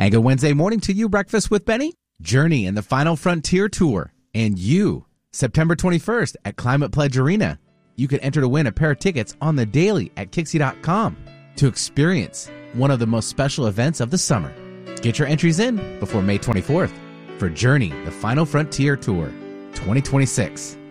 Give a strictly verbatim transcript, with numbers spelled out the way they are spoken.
And good Wednesday morning to you, Breakfast with Benny. Journey in the Final Frontier Tour. And you, September twenty-first at Climate Pledge Arena. You can enter to win a pair of tickets on the daily at Kixie dot com to experience one of the most special events of the summer. Get your entries in before May twenty-fourth for Journey, the Final Frontier Tour twenty twenty-six.